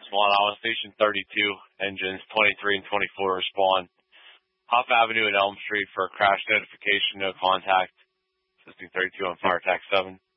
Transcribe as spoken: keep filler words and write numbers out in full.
Swan Island Station thirty-two, engines twenty-three and twenty-four respond. Huff Avenue and Elm Street for crash notification, no contact. Assisting thirty-two on Fire Attack seven.